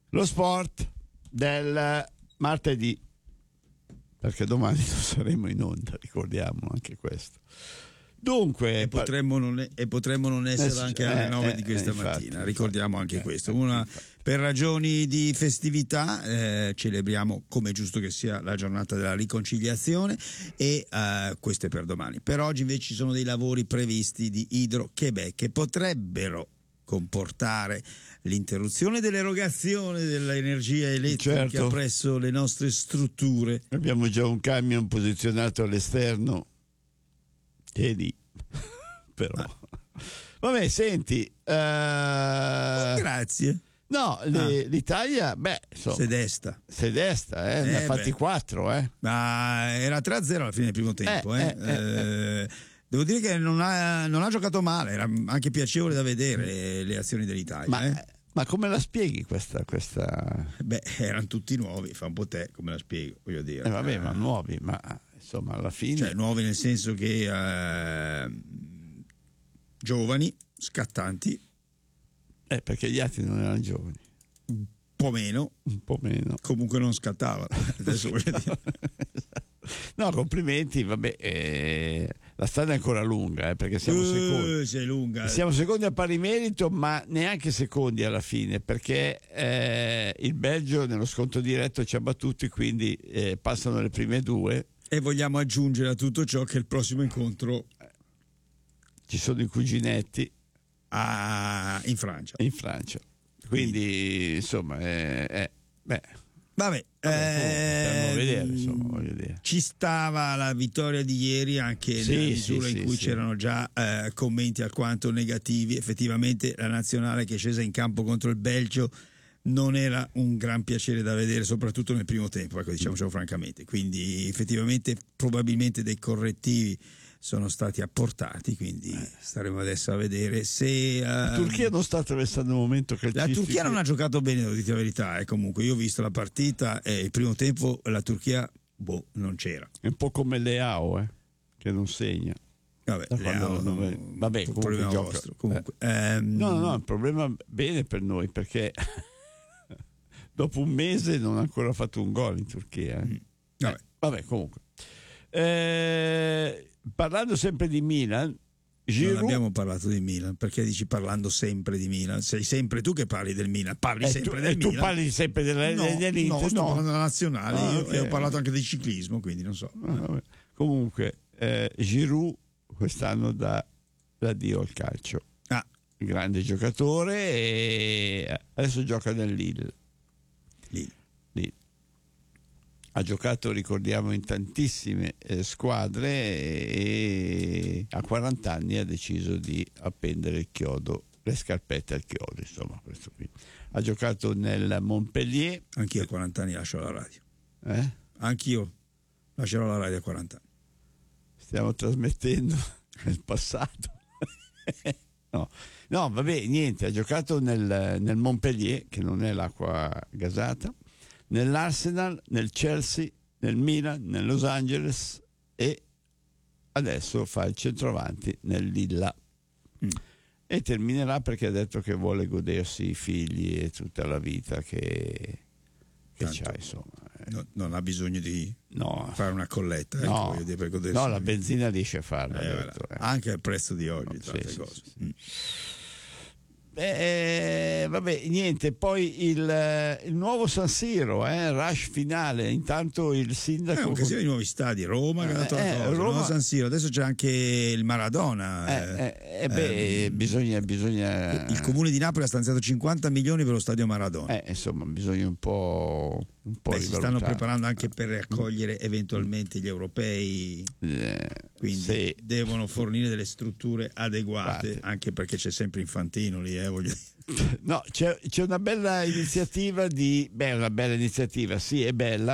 Lo sport del martedì, perché domani non saremo in onda, ricordiamo anche questo. Dunque, e potremmo non essere anche alle 9 di questa mattina, ricordiamo anche questo. Per ragioni di festività celebriamo, come è giusto che sia, la giornata della riconciliazione, e questo è per domani. Per oggi invece ci sono dei lavori previsti di Hydro-Québec che potrebbero comportare l'interruzione dell'erogazione dell'energia elettrica, certo, presso le nostre strutture. Abbiamo già un camion posizionato all'esterno e lì però vabbè, senti, grazie. No, l'Italia, insomma, sedesta, ne ha fatti 4, ma era 3-0 alla fine del primo tempo, Devo dire che non ha giocato male, era anche piacevole da vedere le azioni dell'Italia. Ma come la spieghi questa? Erano tutti nuovi, fa un po' te, come la spiego, voglio dire. Ma nuovi, ma insomma alla fine. Cioè, nuovi nel senso che giovani, scattanti. Perché gli altri non erano giovani. Un po' meno. Comunque non scattavano. Adesso voglio dire. No, complimenti, la strada è ancora lunga, perché siamo secondi. Sei lunga. Siamo secondi a pari merito, ma neanche secondi alla fine, perché il Belgio nello scontro diretto ci ha battuti, quindi passano le prime 2. E vogliamo aggiungere a tutto ciò che il prossimo incontro ci sono i cuginetti in Francia. Quindi insomma Vabbè, vedere, insomma, voglio dire. Ci stava la vittoria di ieri, anche nella misura in cui c'erano già commenti alquanto negativi. Effettivamente la nazionale che è scesa in campo contro il Belgio non era un gran piacere da vedere, soprattutto nel primo tempo, diciamocelo francamente. Quindi effettivamente probabilmente dei correttivi sono stati apportati, quindi staremo adesso a vedere se la Turchia non sta attraversando un momento calcistico. La Turchia non ha giocato bene, devo dire la verità, comunque io ho visto la partita e il primo tempo la Turchia non c'era. È un po' come Leao, che non segna. Vabbè, comunque gioca. Vostro, comunque. No, è un problema bene per noi, perché dopo un mese non ha ancora fatto un gol in Turchia. Vabbè, comunque. Parlando sempre di Milan, non abbiamo parlato di Milan, perché dici parlando sempre di Milan? Sei sempre tu che parli del Milan, sempre del Milan. Tu parli sempre dell'Inter? No, sto parlando della nazionale, io ho parlato anche di ciclismo, quindi non so. Comunque, Giroud quest'anno dà l'addio al calcio. Grande giocatore, e adesso gioca nel Lille. Ha giocato, ricordiamo, in tantissime squadre, e a 40 anni ha deciso di appendere il chiodo, le scarpette al chiodo, insomma, questo qui. Ha giocato nel Montpellier. Anch'io a 40 anni lascio la radio. Anch'io lascerò la radio a 40 anni. Stiamo trasmettendo nel passato. No, vabbè, niente, ha giocato nel Montpellier, che non è l'acqua gasata, nell'Arsenal, nel Chelsea, nel Milan, nel Los Angeles, e adesso fa il centravanti nel Lilla. E terminerà, perché ha detto che vuole godersi i figli e tutta la vita che c'ha, insomma. Non ha bisogno di fare una colletta, voglio dire, per godersi. No, la benzina riesce a farla, anche al prezzo di oggi, tante cose. Vabbè, niente, poi il nuovo San Siro, rush finale. Intanto il sindaco, è un'occasione di nuovi stadi, Roma, Roma, San Siro, adesso c'è anche il Maradona. Bisogna il comune di Napoli ha stanziato 50 milioni per lo stadio Maradona. Insomma, bisogna un po' si stanno preparando anche per accogliere eventualmente gli europei, quindi devono fornire delle strutture adeguate, anche perché c'è sempre Infantino lì, voglio dire. No, c'è una bella iniziativa sì, è bella,